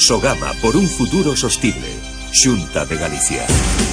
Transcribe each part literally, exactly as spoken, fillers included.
Sogama por un futuro sostible. Xunta de Galicia.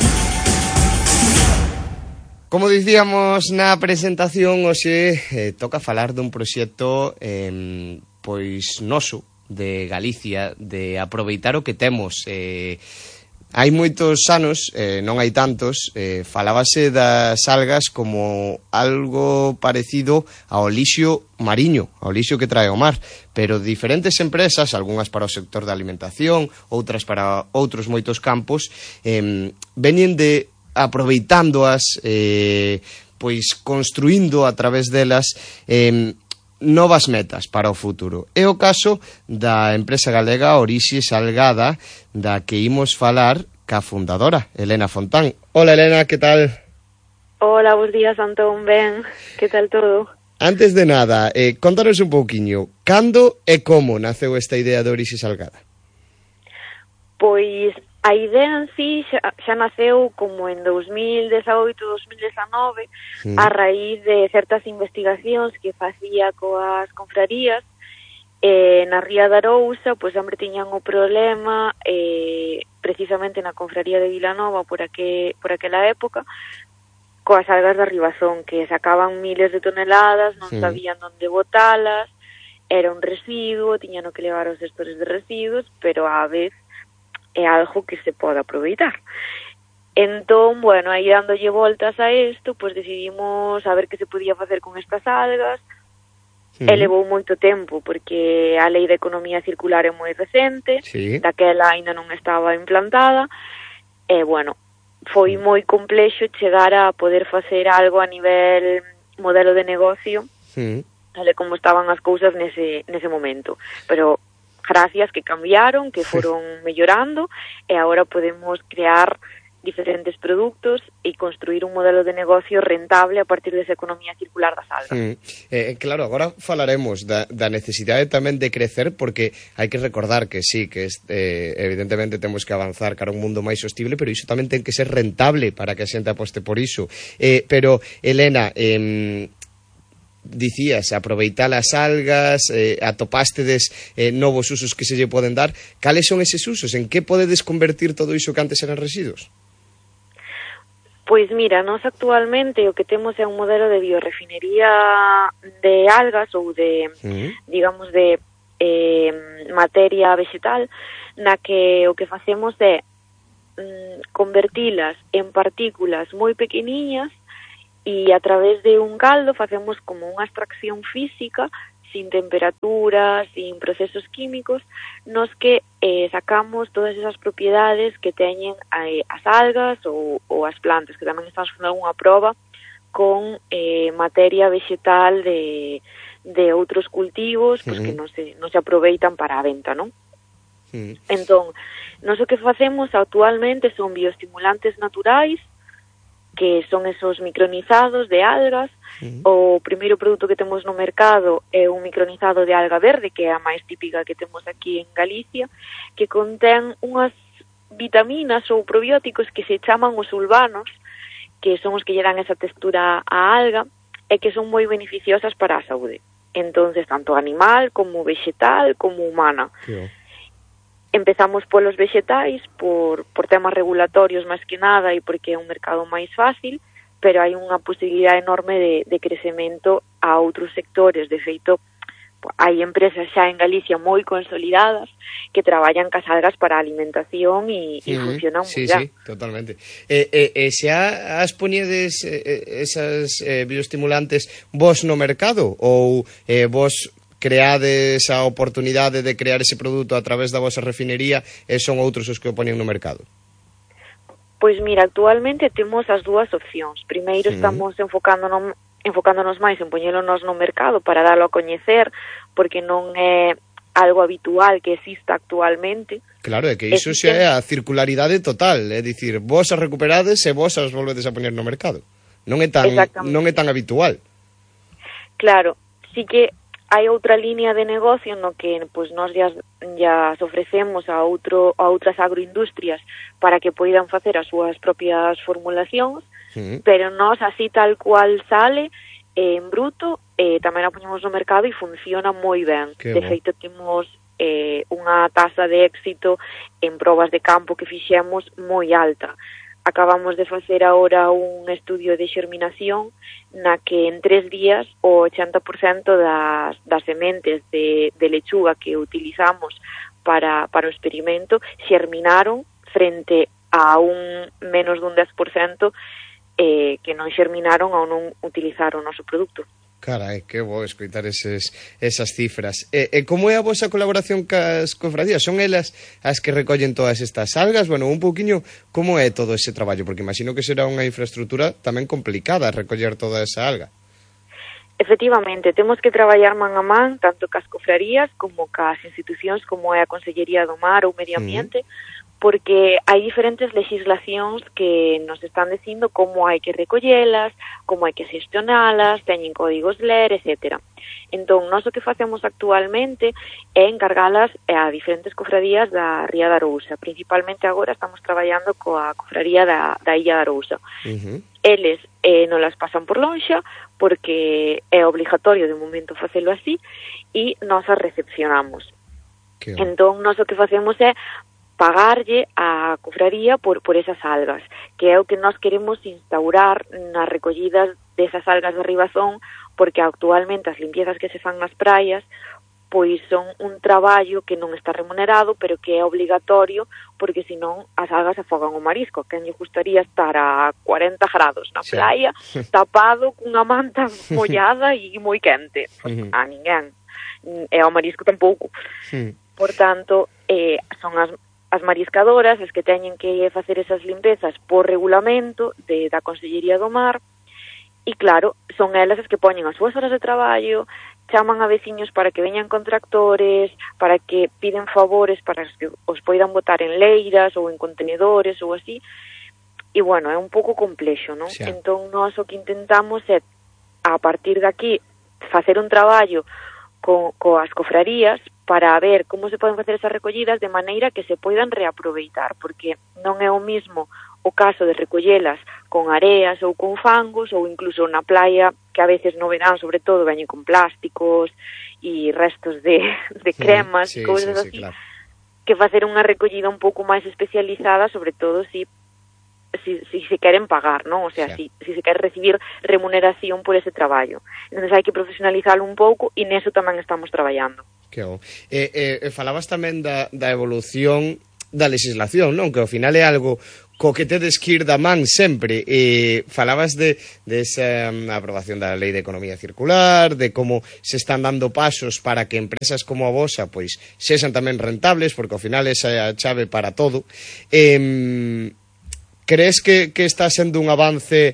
Como dicíamos na presentación, hoxe eh, toca falar dun proxecto eh, pois noso, de Galicia, de aproveitar o que temos. Eh, hai moitos anos, eh, non hai tantos, eh, falábase das algas como algo parecido ao lixo mariño, ao lixo que trae o mar, pero diferentes empresas, algunhas para o sector da alimentación, outras para outros moitos campos, eh, veñen de aproveitándoas, eh, pois construindo a través delas eh, novas metas para o futuro. É o caso da empresa galega Orixe Salgada, da que imos falar ca fundadora, Elena Fontán. Hola, Elena, que tal? Hola, bons días, Antón, ben, que tal todo? Antes de nada, eh, contanos un pouquiño, cando e como naceu esta idea de Orixe Salgada? Pois a idea en sí xa, xa naceu como en dos mil dezaoito, dos mil dezanove, sí. A raíz de certas investigacións que facía coas confrarías. Eh, na Ría de Arousa, pois sempre tiñan o problema, eh, precisamente na confraría de Vilanova, por, aquel, por aquela época, coas algas da Ribazón, que sacaban miles de toneladas, non sí. Sabían onde botalas, era un residuo, tiñan que levar os gestores de residuos, pero á vez é algo que se pode aproveitar. Entón, bueno, aí dándolle voltas a isto, pois decidimos a ver que se podía facer con estas algas. Sí. E levou moito tempo, porque a lei de economía circular é moi recente, sí. Daquela aínda non estaba implantada, e, bueno, foi moi complexo chegar a poder facer algo a nivel modelo de negocio, sí. Tal como estaban as cousas nese, nese momento. Pero gracias que cambiaron, que foron mellorando, e agora podemos crear diferentes produtos e construir un modelo de negocio rentable a partir desa economía circular das algas. Mm. Eh, claro, agora falaremos da, da necesidade tamén de crecer, porque hai que recordar que sí, que este, evidentemente temos que avanzar cara a un mundo máis sostible, pero iso tamén ten que ser rentable para que a xente aposte por iso. Eh, pero, Elena, eh, dicías, aproveitar as algas, eh, atopástedes eh, novos usos que se lle poden dar. Cales son eses usos? En que podedes convertir todo iso que antes eran residuos? Pois mira, nós actualmente o que temos é un modelo de biorefinería de algas ou de, sí. digamos, de eh, materia vegetal, na que o que facemos é mm, convertilas en partículas moi pequeniñas e a través de un caldo facemos como unha extracción física sin temperatura, sin procesos químicos, nos que eh, sacamos todas esas propiedades que teñen eh, as algas ou, ou as plantas, que tamén estamos facendo unha proba con eh, materia vegetal de, de outros cultivos, pues, uh-huh. que non se, non se aproveitan para a venta, non? Uh-huh. Entón, nos o que facemos actualmente son bioestimulantes naturais, que son esos micronizados de algas. Uh-huh. O primeiro produto que temos no mercado é un micronizado de alga verde, que é a máis típica que temos aquí en Galicia, que contén unhas vitaminas ou probióticos que se chaman os sulvanos, que son os que lle dan esa textura á alga, e que son moi beneficiosas para a saúde. Entonces, tanto animal, como vegetal, como humana. Sí. Empezamos polos vegetais, por, por temas regulatorios máis que nada e porque é un mercado máis fácil, pero hai unha posibilidade enorme de, de crecemento a outros sectores. De feito, hai empresas xa en Galicia moi consolidadas que traballan cas algas para a alimentación e, e mm, funcionan moi sí, ben. Sí, totalmente. Eh, eh, eh, xa as poñedes eh, esas eh, bioestimulantes vos no mercado ou eh, vos creades a oportunidade de crear ese produto a través da vosa refinería e son outros os que o poñen no mercado? Pois mira, actualmente temos as dúas opcións. Primeiro, sí. estamos enfocándonos, enfocándonos máis en poñélonos no mercado para darlo a coñecer, porque non é algo habitual que exista actualmente. Claro, é que iso xa é a circularidade total, é dicir, vos as recuperades e vos as volvedes a poñer no mercado. Non é tan, non é tan habitual. Claro, sí que hai outra línea de negocio no que pues, nós ya, ya ofrecemos a, outro, a outras agroindustrias para que poidan facer as súas propias formulacións, sí. Pero nós así tal cual sale eh, en bruto, eh, tamén a poñemos no mercado e funciona moi ben. Que de bom. Feito, temos eh, unha taxa de éxito en probas de campo que fixemos moi alta. Acabamos de facer agora un estudio de xerminación na que en tres días o ochenta por cento das, das sementes de, de lechuga que utilizamos para, para o experimento xerminaron frente a un menos dun dez por cento eh, que non xerminaron ao non utilizar o noso produto. Carai, que bo escoitar eses, esas cifras. E, e como é a vosa colaboración cas cofradías? Son elas as que recollen todas estas algas? Bueno, un pouquiño, como é todo ese traballo? Porque imagino que será unha infraestructura tamén complicada recoller toda esa alga. Efectivamente, temos que traballar man a man, tanto cas cofradías como cas institucións como é a Consellería do Mar ou Medio Ambiente, mm. porque hai diferentes legislacións que nos están dicindo como hai que recollelas, como hai que xestionalas, teñen códigos L E R, etcétera. Entón, nós o que facemos actualmente é encargalas a diferentes cofradías da Ría da Arousa. Principalmente agora estamos traballando coa cofradía da, da Illa da Arousa. Uh-huh. Eles eh, non las pasan por lonxa porque é obligatorio de momento facelo así e nós as recepcionamos. Que entón, nós o que facemos é pagarlle a cofradía por, por esas algas, que é o que nós queremos instaurar nas recollidas desas algas de Ribazón, porque actualmente as limpiezas que se fan nas praias pois son un traballo que non está remunerado, pero que é obligatorio, porque senón as algas afogan o marisco. Quen lle gustaría estar a cuarenta grados na praia, sí. tapado cunha manta mollada e moi quente? Pues, uh-huh. A ninguén. E ao marisco tampouco. Sí. Por tanto, eh, son as as mariscadoras as que teñen que facer esas limpezas por regulamento de, da Consellería do Mar, e claro, son elas as que poñen as súas horas de traballo, chaman a veciños para que veñan con tractores, para que piden favores para que os poidan botar en leiras ou en contenedores ou así, e bueno, é un pouco complexo, non? Sí. Entón, nós o que intentamos é, a partir de aquí, facer un traballo co, coas cofrarías para ver como se poden facer esas recollidas de maneira que se poidan reaproveitar, porque non é o mismo o caso de recollelas con areas ou con fangos, ou incluso na playa, que a veces no verán, sobre todo, veñen con plásticos e restos de, de cremas, sí, cousas sí, sí, así, claro. Que facer unha recollida un pouco máis especializada, sobre todo si si, si se queren pagar, non? O sea, sí. si, si se quere recibir remuneración por ese traballo. Entón, hai que profesionalizalo un pouco e neso tamén estamos traballando. Que bom. E, e, falabas tamén da, da evolución da legislación, non? Que ao final é algo co que tedes que ir da man sempre. E falabas de, de esa um, aprobación da Lei de Economía Circular, de como se están dando pasos para que empresas como a vosa pois sexan tamén rentables, porque ao final esa é a chave para todo. Eh, crees que, que está sendo un avance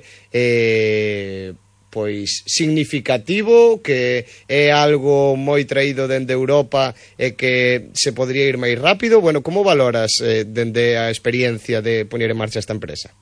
eh, pois significativo, que é algo moi traído dende Europa e que se podría ir máis rápido? Bueno, como valoras eh, dende a experiencia de poñer en marcha esta empresa?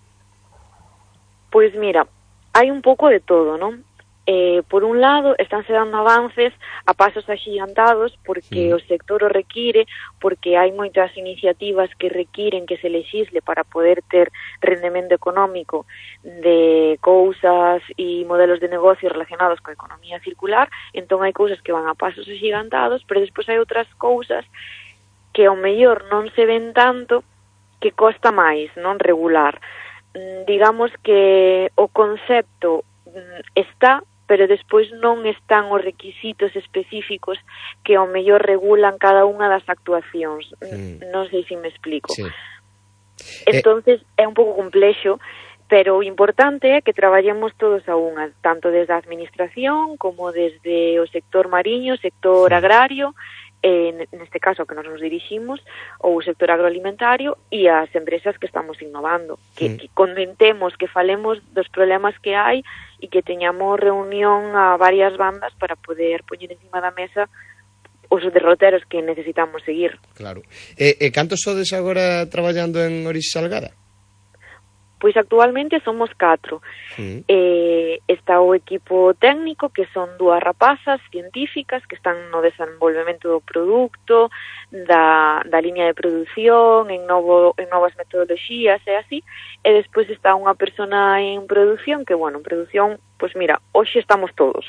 Pois mira, hai un pouco de todo, non? Eh, por un lado, estánse dando avances a pasos axiantados porque mm. o sector o require, porque hai moitas iniciativas que requiren que se lexisle para poder ter rendemento económico de cousas e modelos de negocio relacionados coa economía circular. Entón hai cousas que van a pasos axigantados, pero despois hai outras cousas que ao mellor non se ven tanto, que costa máis non regular. Mm, digamos que o concepto mm, está, pero despois non están os requisitos específicos que ao mellor regulan cada unha das actuacións. Mm. Non sei se me explico. Sí. Entonces, eh... é un pouco complexo, pero o importante é que traballemos todos a unha, tanto desde a administración como desde o sector mariño, sector sí. agrario, en neste caso que nos nos diriximos, ou o sector agroalimentario e as empresas que estamos innovando, que, mm. que comentemos, que falemos dos problemas que hai e que teñamos reunión a varias bandas para poder poñer encima da mesa os derroteros que necesitamos seguir. Claro. E, e cantos sodes agora traballando en Orixe Salgada? Pois actualmente somos catro. Sí. Eh, está o equipo técnico, que son dúas rapazas científicas que están no desenvolvemento do produto, da, da liña de produción, en, novo, en novas metodoloxías e así. E despois está unha persona en produción, que, bueno, en produción pois mira, hoxe estamos todos.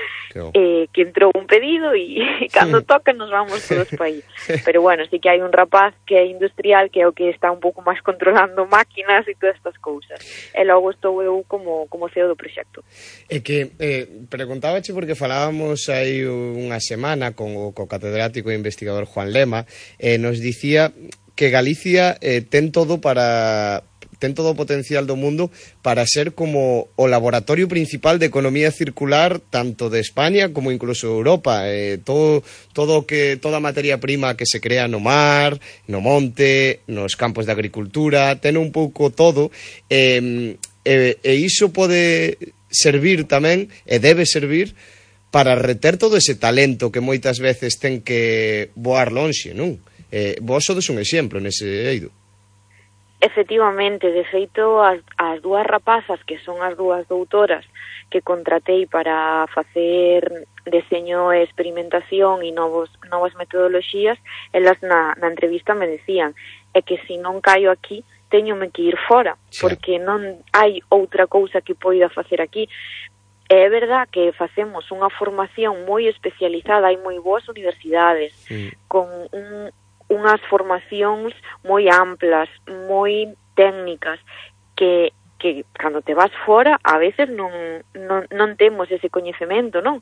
Eh, que entrou un pedido e cando toca nos vamos todos para aí. Pero bueno, sí que hai un rapaz que é industrial, que é o que está un pouco máis controlando máquinas e todas estas cousas. E logo estou eu como, como C E O do proxecto. É que, eh, preguntábache porque falábamos aí unha semana con o co catedrático e investigador Juan Lema, e eh, nos dicía que Galicia eh, ten todo para... ten todo o potencial do mundo para ser como o laboratorio principal de economía circular tanto de España como incluso Europa. Eh, todo, todo que, toda a materia prima que se crea no mar, no monte, nos campos de agricultura, ten un pouco todo, eh, e, e iso pode servir tamén, e debe servir, para reter todo ese talento que moitas veces ten que voar lonxe, non? Eh, vos sodes un exemplo nese eido. Efectivamente, de feito, as, as dúas rapazas, que son as dúas doutoras que contratei para facer deseño e experimentación e novos, novas metodoloxías, elas na, na entrevista me decían é que se non caio aquí, teñome que ir fora, sí, porque non hai outra cousa que poida facer aquí. É verdad que facemos unha formación moi especializada, hai moi boas universidades, sí, con un... unhas formacións moi amplas, moi técnicas, que, que cando te vas fora, a veces non, non, non temos ese coñecemento, non?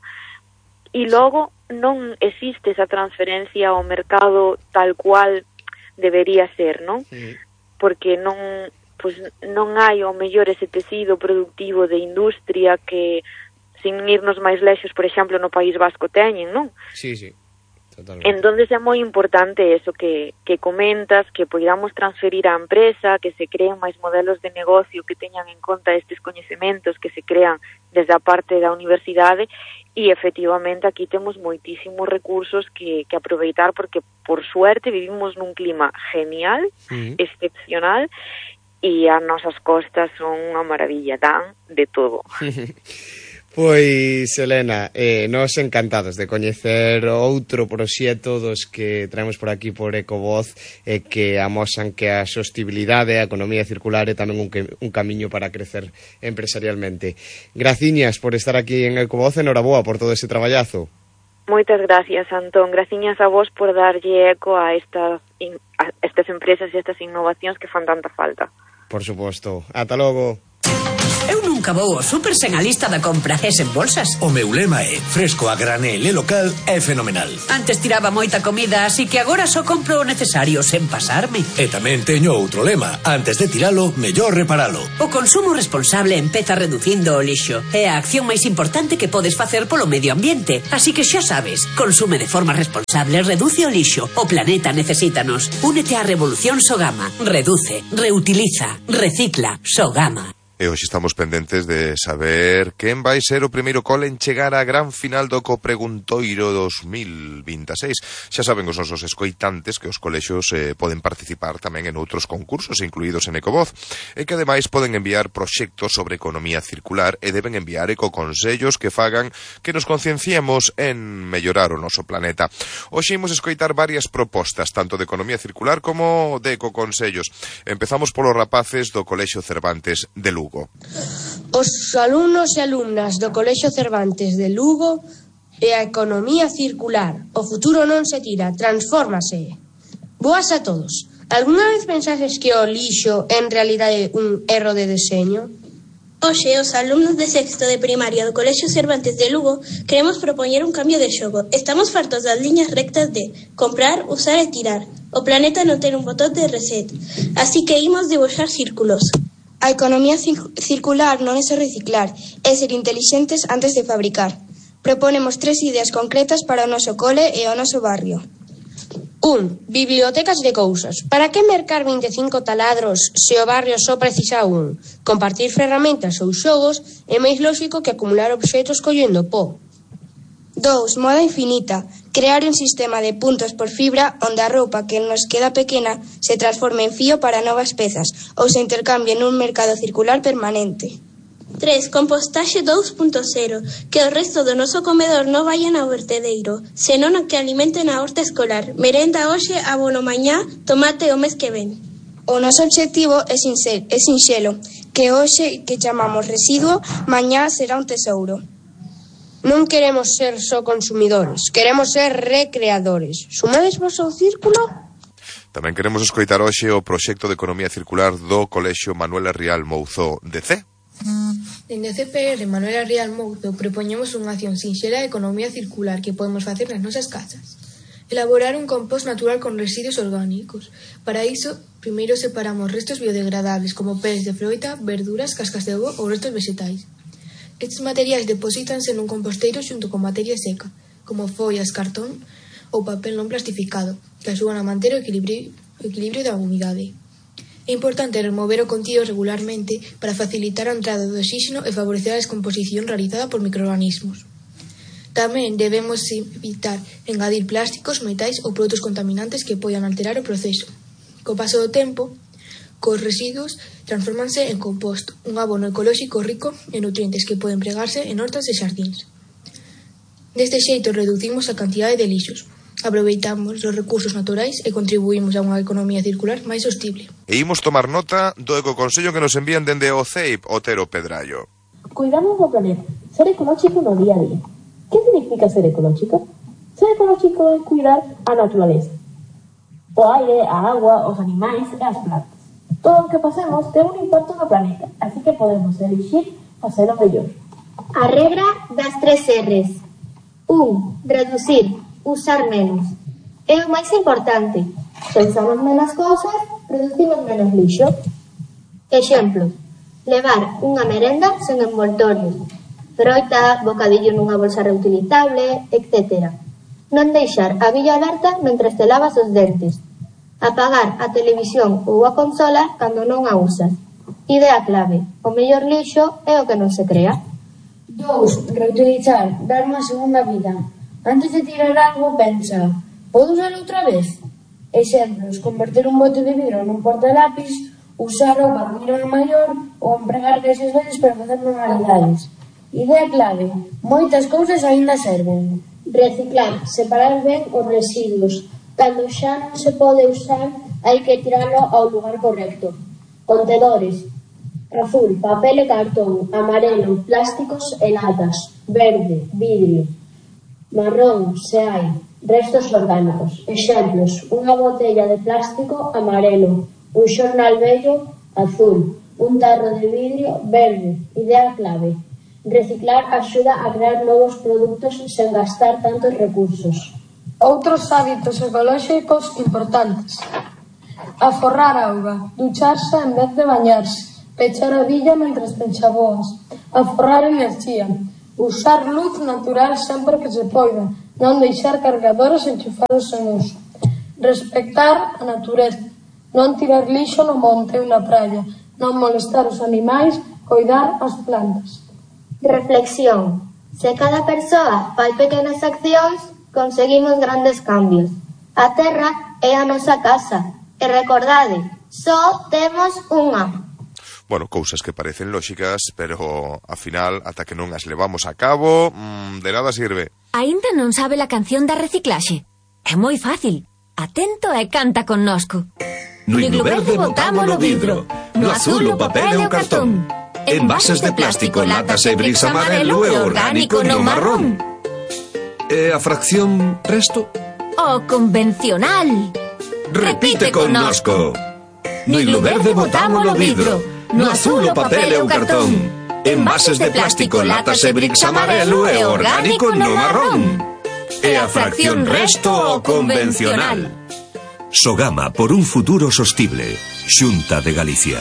E logo non existe esa transferencia ao mercado tal cual debería ser, non? Sí. Porque non, pues, non hai ao mellor ese tecido productivo de industria que, sin irnos máis lexos, por exemplo, no País Vasco teñen, non? Sí, sí. Totalmente. Entonces é moi importante eso que, que comentas, que podamos transferir á empresa, que se creen máis modelos de negocio que teñan en conta estes coñecementos que se crean desde a parte da universidade, e efectivamente aquí temos moitísimos recursos que, que aproveitar, porque por suerte vivimos nun clima genial, sí, excepcional, e as nosas costas son unha maravilla, dan de todo. Pois, Elena, eh, nos encantados de coñecer outro proxecto dos que traemos por aquí por Ecovoz, eh, que amosan que a sostibilidade, a economía circular é tamén un, que, un camiño para crecer empresarialmente. Graciñas por estar aquí en Ecovoz, enhoraboa por todo ese traballazo. Moitas gracias, Antón. Graciñas a vos por darlle eco a estas, a estas empresas e estas innovacións que fan tanta falta. Por suposto. Ata logo. Eu nunca vou ao super sen a lista da compra e sen bolsas. O meu lema é fresco a granel e local é fenomenal. Antes tiraba moita comida, así que agora só compro o necesario sen pasarme. E tamén teño outro lema: antes de tiralo, mellor reparalo. O consumo responsable empeza reducindo o lixo. É a acción máis importante que podes facer polo medio ambiente. Así que xa sabes, consume de forma responsable, reduce o lixo. O planeta necesítanos. Únete á revolución Sogama. Reduce, reutiliza, recicla. Sogama. E hoxe estamos pendentes de saber quen vai ser o primeiro cole en chegar á gran final do Copreguntoiro dos mil vinte e seis. Xa saben os nosos escoitantes que os colexios eh, poden participar tamén en outros concursos incluídos en Ecovoz, e que ademais poden enviar proxectos sobre economía circular e deben enviar ecoconsellos que fagan que nos concienciemos en mellorar o noso planeta. Hoxe imos escoitar varias propostas, tanto de economía circular como de ecoconsellos. Empezamos polos rapaces do Colexio Cervantes de Lugo. Os alumnos e alumnas do Colexio Cervantes de Lugo e a economía circular. O futuro non se tira, transfórmase. Boas a todos. Alguna vez pensases que o lixo en realidade é un erro de deseño? Hoxe, os alumnos de sexto de primaria do Colexio Cervantes de Lugo queremos propoñer un cambio de xogo. Estamos fartos das liñas rectas de comprar, usar e tirar. O planeta non ten un botón de reset. Así que imos dibuixar círculos. A economía circular non é só reciclar, é ser intelixentes antes de fabricar. Proponemos tres ideas concretas para o noso cole e o noso barrio. un. Bibliotecas de cousas. Para que mercar vinte e cinco taladros se o barrio só precisa un? Compartir ferramentas ou xogos é máis lóxico que acumular obxetos collendo pó. dos. Moda infinita. Crear un sistema de puntos por fibra onde a roupa que nos queda pequena se transforme en fío para novas pezas ou se intercambie nun mercado circular permanente. tres. Compostaxe dous punto cero. Que o resto do noso comedor non vayan ao vertedeiro, senón a que alimenten a horta escolar. Merenda hoxe, abono mañá, tomate o mes que ven. O noso obxectivo é sinxelo, que hoxe que chamamos residuo, mañá será un tesouro. Non queremos ser só consumidores, queremos ser recreadores. Sumades vos ao círculo? Tamén queremos escoitar hoxe o proxecto de economía circular do Colexio Manuela Rial Mouzó de C. Dende a C P R Manuela Rial Mouzó propoñemos unha acción sinxela de economía circular que podemos facer nas nosas casas. Elaborar un compost natural con residuos orgánicos. Para iso, primeiro separamos restos biodegradables como peles de froita, verduras, cascas de ovo ou restos vegetais. Estes materiais deposítanse nun composteiro xunto con materia seca, como follas, cartón ou papel non plastificado, que axudan a manter o equilibrio, o equilibrio da humidade. É importante remover o contido regularmente para facilitar a entrada do oxígeno e favorecer a descomposición realizada por microorganismos. Tamén debemos evitar engadir plásticos, metais ou produtos contaminantes que poidan alterar o proceso. Co paso do tempo, cos residuos transformanse en composto, un abono ecolóxico rico en nutrientes que poden empregarse en hortas e xardíns. Deste xeito reducimos a cantidade de lixos, aproveitamos os recursos naturais e contribuímos a unha economía circular máis sostible. E imos tomar nota do ecoconsello que nos envían dende o C E I P, Otero Pedrallo. Cuidamos do planeta, ser ecolóxico no día a día. Que significa ser ecolóxico? Ser ecolóxico é cuidar a naturaleza. O aire, a agua, os animais e as plantas. Todo o que facemos ten un impacto no planeta, así que podemos elixir facelo mellor. A regra das tres R's. Un, reducir, usar menos. É o máis importante. Se usamos menos cousas, producimos menos lixo. Exemplo, levar unha merenda sen envoltorio. Froita, bocadillo nunha bolsa reutilizable, etcétera. Non deixar a billa aberta mentre te lavas os dentes. Apagar a televisión ou a consola cando non a usas. Idea clave, o mellor lixo é o que non se crea. Dous, reutilizar, dar unha segunda vida. Antes de tirar algo, pensa, podo usar outra vez? Exemplos, converter un bote de vidro nun portalápis, usar o para un maior ou empregar gases veces para facer manualidades. Idea clave, moitas cousas aínda serven. Reciclar, separar ben os residuos. Cando xa non se pode usar, hai que tiralo ao lugar correcto. Contenedores. Azul, papel e cartón. Amarelo, plásticos e latas. Verde, vidrio. Marrón, se hai. Restos orgánicos. Exemplos, unha botella de plástico amarelo. Un xornal vello azul. Un tarro de vidrio verde. Idea clave. Reciclar axuda a crear novos produtos sen gastar tantos recursos. Outros hábitos ecolóxicos importantes. Aforrar auga, ducharse en vez de bañarse, pechar a billa mentres te enxaboas, aforrar enerxía, usar luz natural sempre que se poida, non deixar cargadores enchufados en uso, respectar a natureza, non tirar lixo no monte ou na praia, non molestar os animais, coidar as plantas. Reflexión. Se cada persoa fai pequenas accións, conseguimos grandes cambios. A terra é a nosa casa. E recordade, só temos unha. Bueno, cousas que parecen lóxicas, pero, a final, ata que non as levamos a cabo, mmm, de nada sirve. Aínda non sabe la canción da reciclaxe? É moi fácil. Atento e canta connosco. No iglo verde botamos o vidro, no azul o papel e o cartón. Envases de plástico, latas e bricks amarelo e orgánico no marrón. E a fracción resto? O convencional. Repite connosco. No iglo verde botamos o vidro, no azul o papel e o cartón. Envases de plástico, latas e bricks amarelo e orgánico no marrón. E a fracción resto o convencional. Sogama por un futuro sostible. Xunta de Galicia.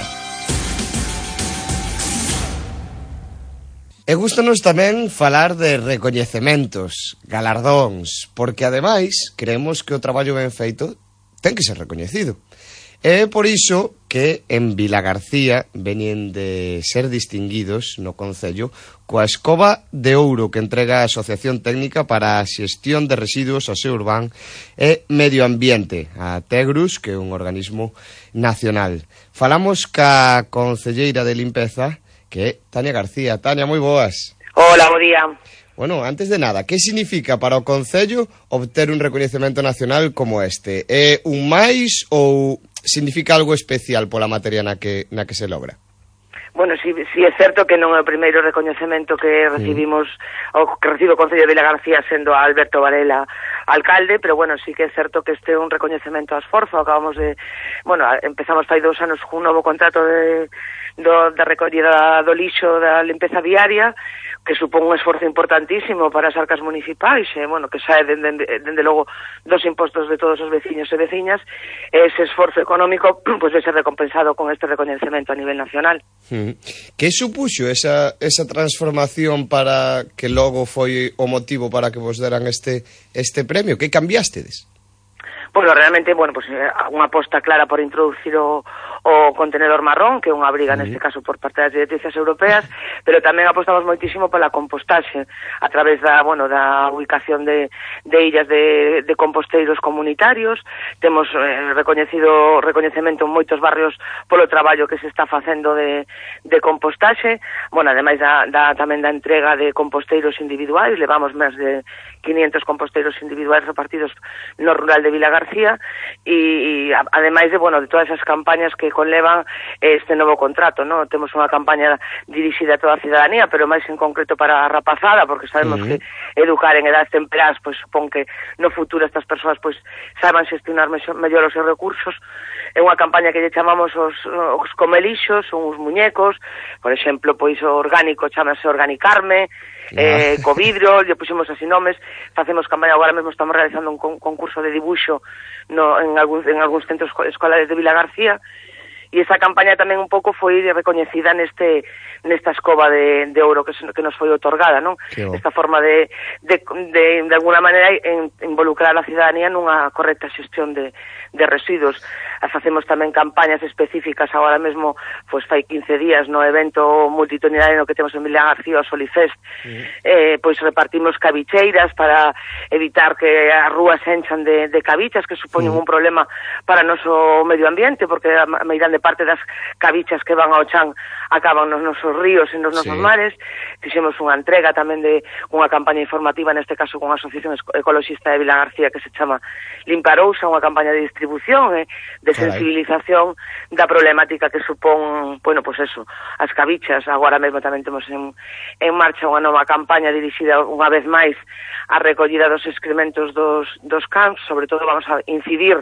E gústanos tamén falar de recoñecementos, galardóns, porque ademais creemos que o traballo ben feito ten que ser recoñecido. É por iso que en Vilagarcía veñen de ser distinguidos no Concello coa Escoba de Ouro que entrega a Asociación Técnica para a Xestión de Residuos Aseo Urbán e Medio Ambiente, a Tegrus, que é un organismo nacional. Falamos ca concelleira de limpeza, que é Tania García. Tania, moi boas. Hola, bo día. Bueno, antes de nada, que significa para o Concello obter un recoñecemento nacional como este? É un máis ou significa algo especial pola materia na que, na que se logra. Bueno, si, si é certo que non é o primeiro recoñecemento que recibimos, mm. o que recibe o Concello de Vilagarcía sendo a Alberto Varela alcalde, pero bueno, sí que é certo que este é un recoñecemento a esforzo. Acabamos de, bueno, empezamos fai dous anos cun novo contrato de, do, da recollida do lixo da limpeza viaria, que supón un esforzo importantísimo para as arcas municipais, e, bueno, que sae dende, dende logo dos impostos de todos os veciños e veciñas, ese esforzo económico pois pues, vai ser recompensado con este recoñecemento a nivel nacional. Mm. Que supuxo esa, esa transformación para que logo foi o motivo para que vos deran este, este premio? Que cambiastedes? Bueno, realmente, bueno, pues unha aposta clara por introducir o, o contenedor marrón, que é unha obriga, uh-huh. neste caso, por parte das directrices europeas, pero tamén apostamos moitísimo pola compostaxe, a través da, bueno, da ubicación de, de illas de, de composteiros comunitarios. Temos eh, recoñecido recoñecemento en moitos barrios polo traballo que se está facendo de, de compostaxe. Bueno, ademais da, da, tamén da entrega de composteiros individuais, levamos máis de quinientos composteiros individuais repartidos no rural de Vilagarcía, e, e ademais de, bueno, de todas esas campañas que conlevan este novo contrato, ¿no? Temos unha campaña dirixida a toda a cidadanía, pero máis en concreto para a rapazada, porque sabemos uh-huh. que educar en edades temperás, pois supón que no futuro estas persoas pois saiban xestionar mellor os seus recursos. É unha campaña que lle chamamos os, os comelixos, son os muñecos, por exemplo, pois o orgánico chamase Organicarme, eh, covidro, lle puxemos así nomes. Facemos campaña, agora mesmo estamos realizando un con, concurso de dibuixo no, en, algún, en algúns centros escolares de Vilagarcía, e esa campaña tamén un pouco foi recoñecida neste nesta escoba de, de ouro que, que nos foi otorgada, non? Esta forma de de, de, de alguna maneira en, involucrar a cidadanía nunha correcta xestión de, de residuos. Facemos tamén campañas específicas agora mesmo, pois fai quince días no evento multitudinario que temos en Vilagarcía, o Solifest, uh-huh. eh, pois repartimos cabicheiras para evitar que as rúas se enchan de, de cabichas, que supoñen uh-huh. un problema para o noso medio ambiente, porque a meirande parte das cabichas que van ao chan acaban nos nosos ríos e nos nosos sí. mares. Fixemos unha entrega tamén de unha campaña informativa, neste caso con a Asociación Ecologista de Vilagarcía, que se chama Limparousa, unha campaña de distribución e eh, de sensibilización da problemática que supón, bueno, pois pues eso, as cabichas. Agora mesmo tamén temos en, en marcha unha nova campaña dirixida unha vez máis á recollida dos excrementos dos, dos cans. Sobre todo vamos a incidir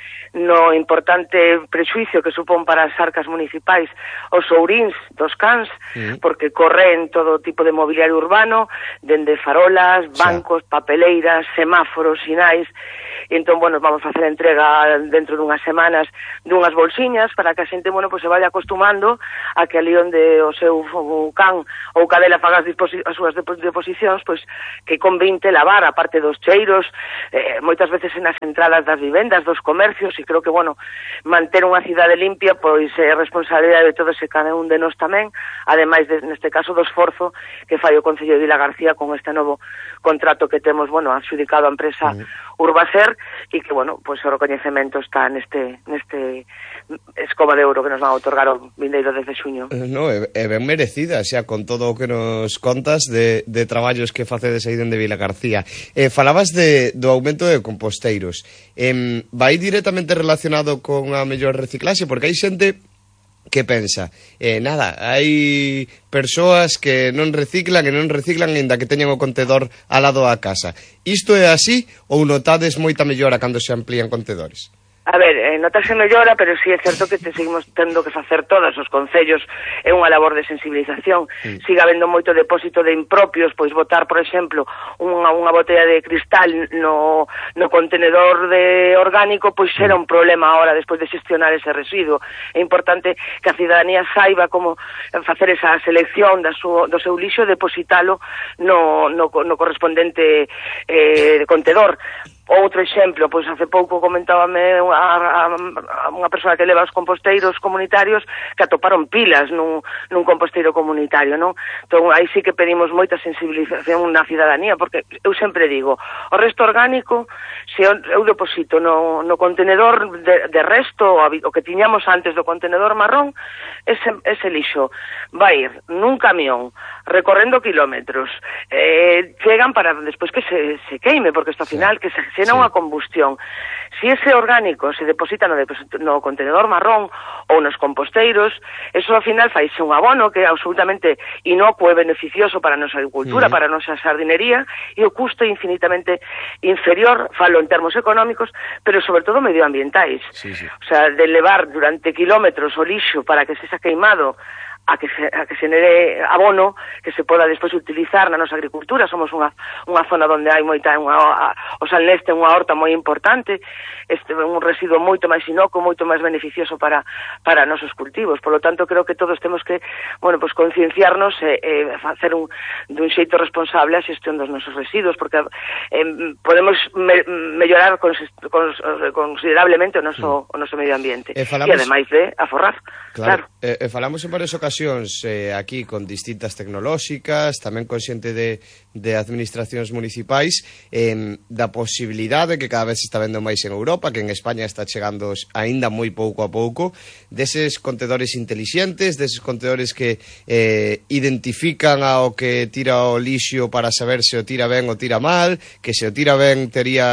no importante prexuicio que supón para as arcas municipais os ouríns dos cans, mm. porque corren todo tipo de mobiliario urbano, dende farolas, bancos, papeleiras, semáforos, sinais. E entón, bueno, vamos a facer entrega dentro dunhas semanas dunhas bolsiñas para que a xente, bueno, pues se vaya acostumando a que ali onde o seu o can ou cadela faga as, as súas deposicións, pues que convinte lavar, a parte dos cheiros, eh, moitas veces nas entradas das vivendas, dos comercios. E creo que, bueno, manter unha cidade limpia pois é responsabilidade de todos e cada un de nós tamén, ademais de, neste caso, do esforzo que fai o Concello de Vilagarcía con este novo contrato que temos, bueno, adxudicado a empresa mm. Urbacer, e que, bueno, pois o recoñecemento está neste neste escoba de ouro que nos van a otorgar o vindeiro desde xuño. No, é, é ben merecida, xa, con todo o que nos contas de, de traballos que facedes aí dende Vilagarcía. Eh, falabas de, do aumento de composteiros. Eh, vai directamente relacionado con a mellor reciclaxe, porque hai xente que pensa, eh, nada, hai persoas que non reciclan e non reciclan aínda que teñan o contedor al lado da casa. Isto é así ou notades moita mellora cando se amplían contedores? A ver, eh, notase mellora, pero sí é certo que te seguimos tendo que facer todos os concellos, é unha labor de sensibilización. Mm. Siga habendo moito depósito de impropios, pois botar, por exemplo, unha, unha botella de cristal no, no contenedor de orgánico, pois será un problema ahora despois de xestionar ese residuo. É importante que a cidadanía saiba como facer esa selección da su, do seu lixo e depositalo no, no, no correspondente eh, contedor. Outro exemplo, pois hace pouco comentábame a, a, a unha persoa que leva os composteiros comunitarios que atoparon pilas nun, nun composteiro comunitario, non? Entón, aí sí que pedimos moita sensibilización na cidadanía, porque eu sempre digo, o resto orgánico, se eu, eu deposito no, no contenedor de, de resto, o que tiñamos antes do contenedor marrón, ese, ese lixo vai ir nun camión, recorrendo kilómetros, eh, chegan para despois que se, se queime, porque isto ao final que se senón a combustión. Si ese orgánico se deposita no, no contenedor marrón ou nos composteiros, eso ao final faise un abono que é absolutamente inocuo e beneficioso para a nosa agricultura, mm. para a nosa sardinería, e o custo é infinitamente inferior, falo en termos económicos, pero sobre todo medioambientais. Sí, sí. O sea, de levar durante kilómetros o lixo para que se xa queimado a que se, a que se nere abono que se poda despois utilizar na nosa agricultura. Somos unha, unha zona onde hai moita, unha, a, o Salneste é unha horta moi importante, este é un residuo moito máis inocuo, moito máis beneficioso para para nosos cultivos. Por lo tanto, creo que todos temos que, bueno, pues concienciarnos e, e facer un, dun xeito responsable a xestión dos nosos residuos, porque eh, podemos me, mellorar cons, cons, considerablemente o noso, o noso medio ambiente. E, falamos... e ademais de aforrar. Claro, claro. E, e falamos en varias ocasións eh, aquí con distintas tecnolóxicas, tamén con xente de, de administracións municipais, eh, da posibilidade que cada vez se está vendo máis en Europa, que en España está chegando aínda moi pouco a pouco, deses contedores intelixentes, deses contedores que eh, identifican ao que tira o lixo para saber se o tira ben ou tira mal, que se o tira ben tería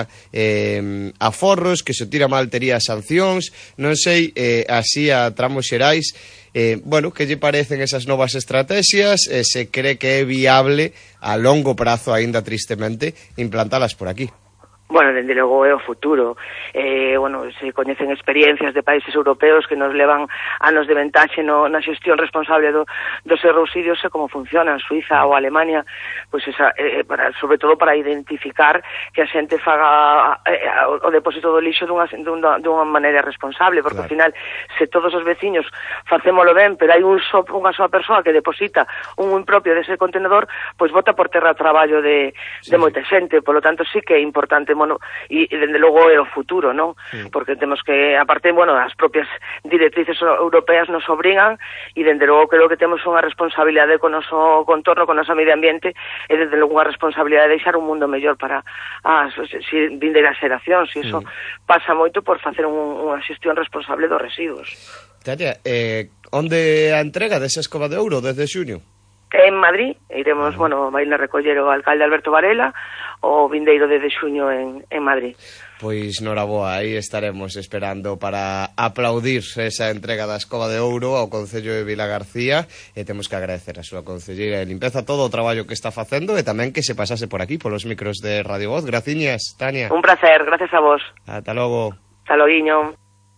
eh, aforros, que se o tira mal tería sancións, non sei, eh, así a tramos xerais. Eh, bueno, que lle parecen esas novas estrategias, eh, se cree que é viable a longo prazo, aínda tristemente, implantalas por aquí? Bueno, dende logo é o futuro. Eh, bueno, se coñecen experiencias de países europeos que nos levan anos de ventaxe no, na xestión responsable do, dos residuos e como funcionan Suiza ou Alemania, pois esa, eh, para, sobre todo para identificar que a xente faga eh, o depósito do lixo dunha, dunha, dunha maneira responsable, porque claro, ao final, se todos os veciños facémolo ben, pero hai un só, unha soa persoa que deposita un impropio dese contenedor, pois bota por terra o traballo de, sí, de moita xente. Por lo tanto, sí que é importante, bueno, e, e dende logo é o futuro, non? Sí. Porque temos que, aparte, bueno, as propias directrices europeas nos obrigan e dende logo creo que temos unha responsabilidade con o noso contorno, con o noso medio ambiente, e dende logo unha responsabilidade de deixar un mundo mellor para as si, vindeiras xeracións, e iso mm. pasa moito por facer un, unha xestión responsable dos residuos. Tania, eh, onde a entrega desa escova de ouro desde xuño? En Madrid, iremos, uh-huh. bueno, vai a recoller o alcalde Alberto Varela, o vindeiro de xuño en, en Madrid. Pois noraboa, aí estaremos esperando para aplaudir esa entrega da escova de ouro ao Concello de Vilagarcía, e temos que agradecer a súa concelleira de limpeza todo o traballo que está facendo, e tamén que se pasase por aquí, polos micros de Radio Voz. Graciñas, Tania. Un placer, gracias a vos. Ata logo. Ata loguiño.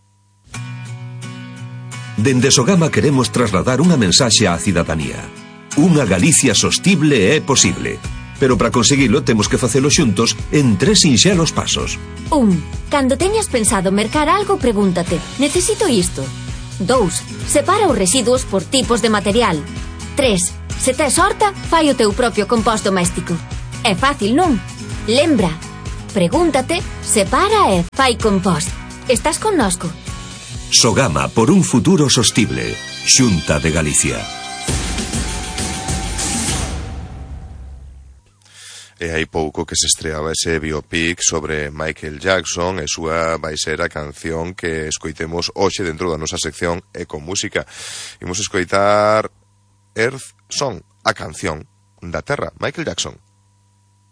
Dende Sogama queremos trasladar unha mensaxe á cidadanía. Unha Galicia sostible é posible, pero para conseguilo temos que facelo xuntos en tres sinxelos pasos. Un, cando teñas pensado mercar algo, pregúntate, necesito isto? Dous, separa os residuos por tipos de material. Tres, se tes horta, fai o teu propio compost doméstico. É fácil, non? Lembra, pregúntate, separa e fai compost. Estás connosco? Sogama por un futuro sostible. Xunta de Galicia. E hai pouco que se estreaba ese biopic sobre Michael Jackson e súa vai ser a canción que escoitemos hoxe dentro da nosa sección Ecomúsica. Imos escoitar Earth Song, a canción da Terra, Michael Jackson.